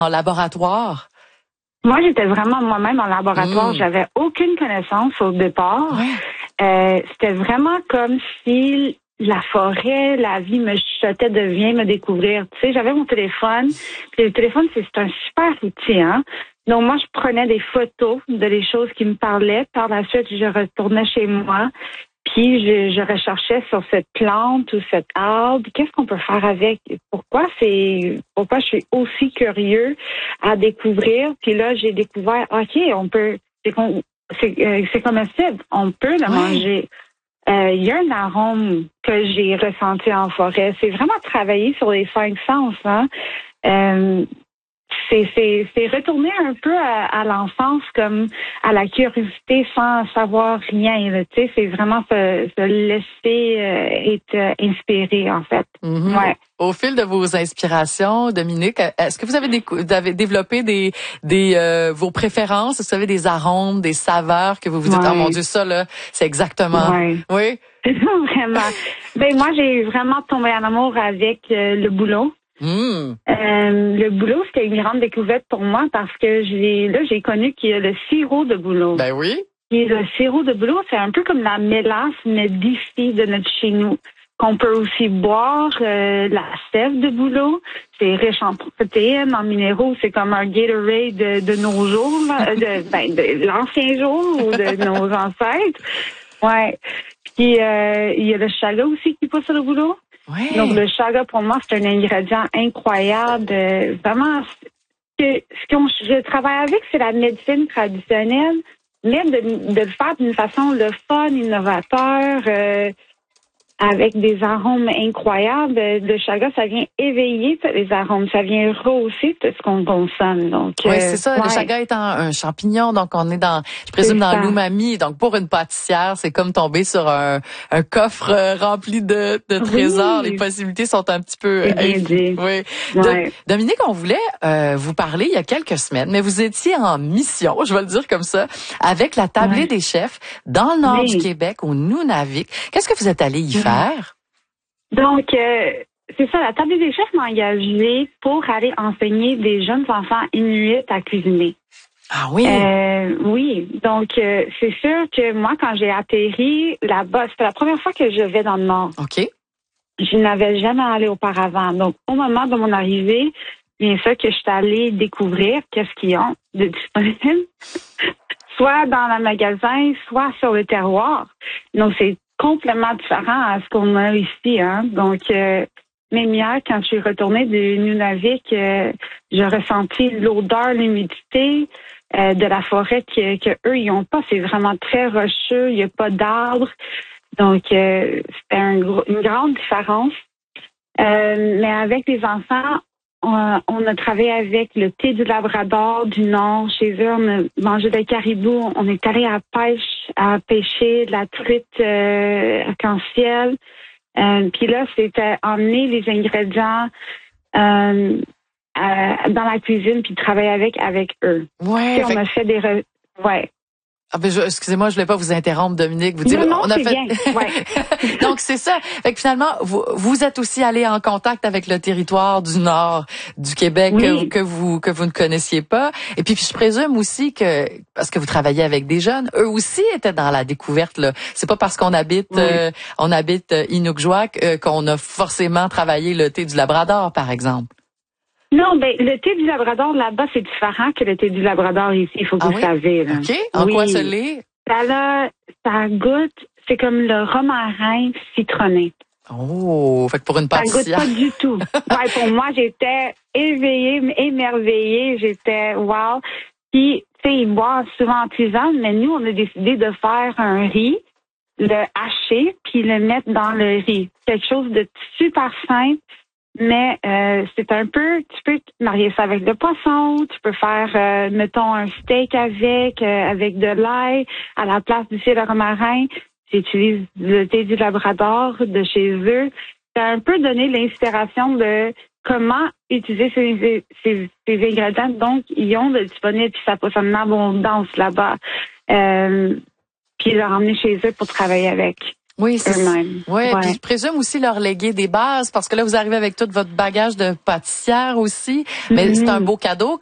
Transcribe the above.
en laboratoire? Moi, j'étais vraiment moi-même en laboratoire. J'avais aucune connaissance au départ. C'était vraiment comme si la forêt, la vie me chuchotait de viens me découvrir. Tu sais, j'avais mon téléphone. Puis le téléphone, c'est un super outil, hein. Donc, moi, je prenais des photos de les choses qui me parlaient. Par la suite, je retournais chez moi. Puis, je recherchais sur cette plante ou cette arbre. Qu'est-ce qu'on peut faire avec? Pourquoi je suis aussi curieux à découvrir? Puis là, j'ai découvert, OK, c'est comestible. On peut le manger. Il y a un arôme que j'ai ressenti en forêt. C'est vraiment travailler sur les 5 sens, hein. C'est retourner un peu à l'enfance, comme à la curiosité sans savoir rien. Tu sais, c'est vraiment se laisser être inspiré, en fait. Ouais. Au fil de vos inspirations, Dominique, est-ce que vous avez développé vos préférences? Vous savez, des arômes, des saveurs que vous dites, oh mon Dieu, ça là, c'est exactement. Oui. Vraiment. Ben moi, j'ai vraiment tombé en amour avec le bouleau. Le bouleau, c'était une grande découverte pour moi parce que j'ai connu qu'il y a le sirop de bouleau. Ben oui. Et le sirop de bouleau, c'est un peu comme la mélasse, mais d'ici, de notre chez nous. Qu'on peut aussi boire la sève de bouleau. C'est riche en protéines, en minéraux. C'est comme un Gatorade de nos jours, de l'ancien jour ou de nos ancêtres. Ouais. Puis il y a le chaga aussi qui pousse sur le bouleau. Ouais. Donc, le chaga, pour moi, c'est un ingrédient incroyable. Vraiment, je travaille avec, c'est la médecine traditionnelle, mais de le faire d'une façon le fun, innovateur, avec des arômes incroyables. Le chaga, ça vient éveiller les arômes, ça vient rehausser tout ce qu'on consomme. Donc, oui, c'est ça. Le chaga étant un champignon, donc on est je présume, dans l'umami. Donc, pour une pâtissière, c'est comme tomber sur un coffre rempli de trésors. Les possibilités sont un petit peu infinies. Oui. Dominique, on voulait vous parler il y a quelques semaines, mais vous étiez en mission, je vais le dire comme ça, avec la tablée des chefs dans le nord du Québec, au Nunavik. Qu'est-ce que vous êtes allé y faire? Donc, c'est ça, la table des chefs m'a engagée pour aller enseigner des jeunes enfants inuits à cuisiner. Ah oui? Oui, donc c'est sûr que moi, quand j'ai atterri là-bas, c'était la première fois que je vais dans le Nord. OK. Je n'avais jamais allé auparavant. Donc, au moment de mon arrivée, bien sûr que je suis allée découvrir qu'est-ce qu'ils ont de disponible, soit dans le magasin, soit sur le terroir. Donc, c'est complètement différent à ce qu'on a ici, hein. Donc, même hier, quand je suis retournée du Nunavik, j'ai ressenti l'odeur, l'humidité de la forêt que eux ils ont pas. C'est vraiment très rocheux, il y a pas d'arbres. Donc, c'était une grande différence. Mais avec les enfants, on a travaillé avec le thé du Labrador du Nord. Chez eux, on a mangé des caribous. On est allé à pêcher de la truite arc-en-ciel. Puis là, c'était emmener les ingrédients dans la cuisine puis travailler avec eux. Ouais. On a fait des... Ah ben excusez-moi, je voulais pas vous interrompre, Dominique. Vous dire, non, on a fait. Bien. Ouais. Donc c'est ça. Fait que finalement, vous êtes aussi allé en contact avec le territoire du nord du Québec que vous ne connaissiez pas. Et puis je présume aussi que parce que vous travaillez avec des jeunes, eux aussi étaient dans la découverte là. C'est pas parce qu'on habite Inukjuak qu'on a forcément travaillé le thé du Labrador, par exemple. Non, le thé du Labrador là-bas, c'est différent que le thé du Labrador ici, il faut que vous saviez. Là. OK. En quoi ce l'est? Ça goûte, c'est comme le romarin citronné. Oh, fait que pour une pâtissière. Ça goûte pas du tout. Pour moi, j'étais émerveillée, j'étais wow. Puis, tu sais, ils boivent souvent en tisane, mais nous, on a décidé de faire un riz, le hacher, puis le mettre dans le riz. Quelque chose de super simple. Mais c'est un peu, tu peux marier ça avec le poisson, tu peux faire, mettons, un steak avec de l'ail. À la place du thé de romarin, tu utilises le thé du Labrador de chez eux. Ça a un peu donné l'inspiration de comment utiliser ces ingrédients. Donc, ils ont de disponible, puis ça pousse en abondance là-bas. Puis les emmener chez eux pour travailler avec. Oui, c'est eux-mêmes. ouais, puis je présume aussi leur léguer des bases parce que là vous arrivez avec tout votre bagage de pâtissière aussi, mais c'est un beau cadeau